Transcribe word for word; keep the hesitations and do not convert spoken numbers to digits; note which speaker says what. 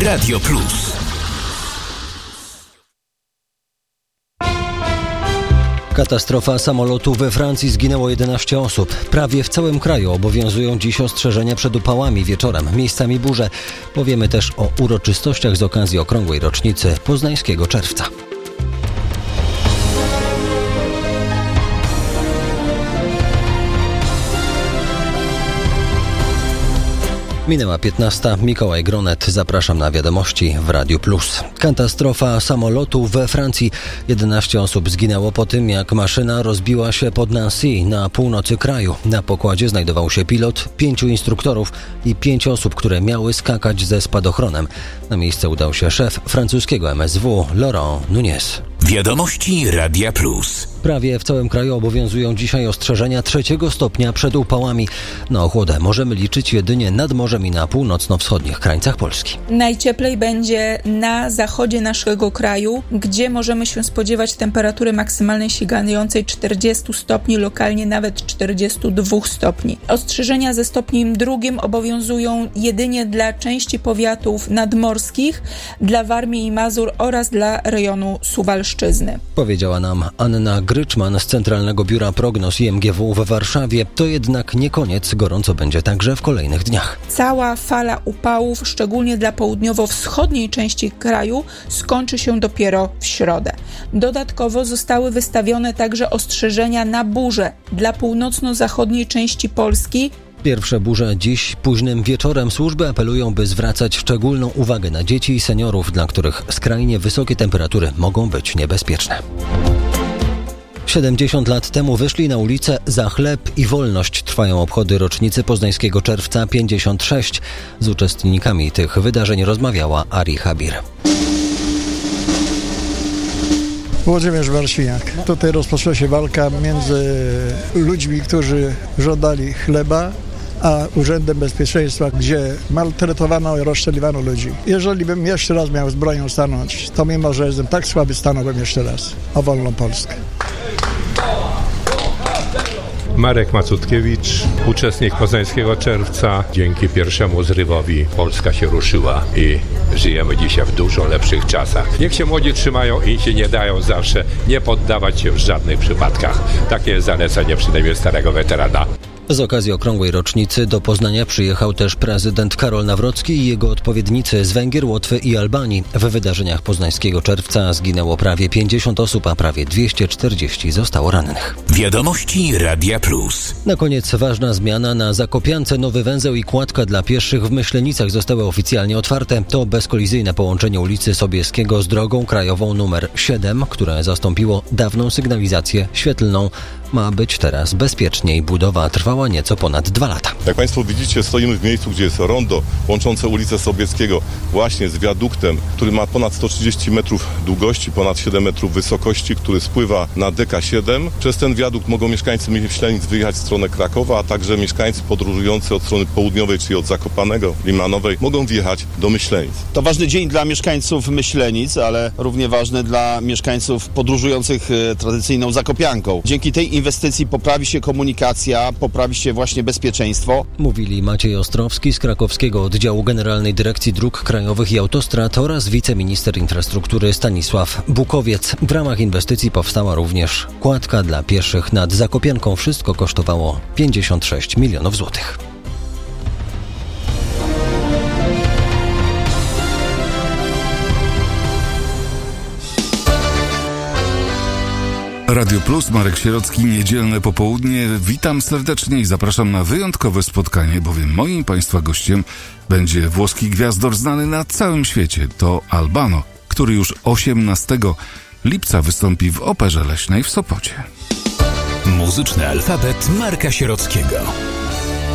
Speaker 1: Radio Plus.
Speaker 2: Katastrofa samolotu we Francji, zginęło jedenaście osób. Prawie w całym kraju obowiązują dziś ostrzeżenia przed upałami wieczorem, miejscami burze. Powiemy też o uroczystościach z okazji okrągłej rocznicy poznańskiego czerwca. Minęła piętnasta. Mikołaj Gronet. Zapraszam na wiadomości w Radiu Plus. Katastrofa samolotu we Francji. jedenaście osób zginęło po tym, jak maszyna rozbiła się pod Nancy na północy kraju. Na pokładzie znajdował się pilot, pięciu instruktorów i pięć osób, które miały skakać ze spadochronem. Na miejsce udał się szef francuskiego M S W, Laurent Nunez.
Speaker 1: Wiadomości Radia Plus.
Speaker 2: Prawie w całym kraju obowiązują dzisiaj ostrzeżenia trzeciego stopnia przed upałami. Na ochłodę możemy liczyć jedynie nad morzem i na północno-wschodnich krańcach Polski.
Speaker 3: Najcieplej będzie na zachodzie naszego kraju, gdzie możemy się spodziewać temperatury maksymalnej sięgającej czterdziestu stopni, lokalnie nawet czterdziestu dwóch stopni. Ostrzeżenia ze stopniem drugim obowiązują jedynie dla części powiatów nadmorskich, dla Warmii i Mazur oraz dla rejonu Suwalszczyzny.
Speaker 2: Powiedziała nam Anna Gryczman z Centralnego Biura Prognoz I M G W w Warszawie. To jednak nie koniec, gorąco będzie także w kolejnych dniach.
Speaker 3: Cała fala upałów, szczególnie dla południowo-wschodniej części kraju, skończy się dopiero w środę. Dodatkowo zostały wystawione także ostrzeżenia na burze dla północno-zachodniej części Polski.
Speaker 2: Pierwsze burze dziś późnym wieczorem. Służby apelują, by zwracać szczególną uwagę na dzieci i seniorów, dla których skrajnie wysokie temperatury mogą być niebezpieczne. siedemdziesiąt lat temu wyszli na ulicę za chleb i wolność. Trwają obchody rocznicy poznańskiego czerwca pięćdziesiąt sześć. Z uczestnikami tych wydarzeń rozmawiała Ari Habir.
Speaker 4: Włodzimierz Warsiniak. Tutaj rozpoczęła się walka między ludźmi, którzy żądali chleba, a Urzędem Bezpieczeństwa, gdzie maltretowano i rozstrzeliwano ludzi. Jeżeli bym jeszcze raz miał z bronią stanąć, to mimo, że jestem tak słaby, stanąłbym jeszcze raz o wolną Polskę.
Speaker 5: Marek Macutkiewicz, uczestnik Poznańskiego Czerwca. Dzięki pierwszemu zrywowi Polska się ruszyła i żyjemy dzisiaj w dużo lepszych czasach. Niech się młodzi trzymają i się nie dają zawsze nie poddawać się w żadnych przypadkach. Takie jest zalecenie przynajmniej starego weterana.
Speaker 2: Z okazji okrągłej rocznicy do Poznania przyjechał też prezydent Karol Nawrocki i jego odpowiednicy z Węgier, Łotwy i Albanii. W wydarzeniach Poznańskiego Czerwca zginęło prawie pięćdziesiąt osób, a prawie dwieście czterdzieści zostało rannych.
Speaker 1: Wiadomości Radia Plus.
Speaker 2: Na koniec ważna zmiana. Na Zakopiance nowy węzeł i kładka dla pieszych w Myślenicach zostały oficjalnie otwarte. To bezkolizyjne połączenie ulicy Sobieskiego z drogą krajową numer siedem, które zastąpiło dawną sygnalizację świetlną. Ma być teraz bezpieczniej. Budowa trwała nieco ponad dwa lata.
Speaker 6: Jak Państwo widzicie, stoimy w miejscu, gdzie jest rondo łączące ulicę Sobieskiego właśnie z wiaduktem, który ma ponad sto trzydzieści metrów długości, ponad siedem metrów wysokości, który spływa na D K siedem. Przez ten wiadukt mogą mieszkańcy Myślenic wyjechać w stronę Krakowa, a także mieszkańcy podróżujący od strony południowej, czyli od Zakopanego, Limanowej, mogą wjechać do Myślenic.
Speaker 7: To ważny dzień dla mieszkańców Myślenic, ale równie ważny dla mieszkańców podróżujących tradycyjną Zakopianką. Dzięki tej inwestycji poprawi się komunikacja, poprawi się właśnie bezpieczeństwo.
Speaker 2: Mówili Maciej Ostrowski z krakowskiego oddziału Generalnej Dyrekcji Dróg Krajowych i Autostrad oraz wiceminister infrastruktury Stanisław Bukowiec. W ramach inwestycji powstała również kładka dla pieszych nad Zakopianką. Wszystko kosztowało pięćdziesiąt sześć milionów złotych.
Speaker 8: Radio Plus, Marek Sierocki, niedzielne popołudnie. Witam serdecznie i zapraszam na wyjątkowe spotkanie, bowiem moim Państwa gościem będzie włoski gwiazdor znany na całym świecie. To Albano, który już osiemnastego lipca wystąpi w Operze Leśnej w Sopocie.
Speaker 1: Muzyczny alfabet Marka Sierockiego.